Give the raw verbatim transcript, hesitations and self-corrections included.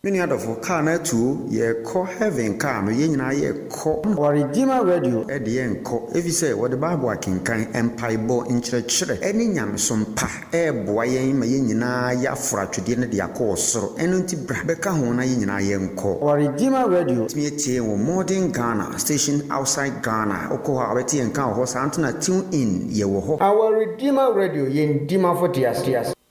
Many other for car too, ye call heaven car, no yen I ye call or Redeemer Radio at the end call. If you say what the Bible can kind empire bo in church, any yam some pa, air boy, my yina ya fra to dinner the course, so enunti brabeka hona yina yen call. Or Redeemer Radio, me a tea or modern Ghana, station outside Ghana, Okoha, Betty and Cow, horse Antona tune in, ye will. Our Redeemer Radio, yen Dima for Tias.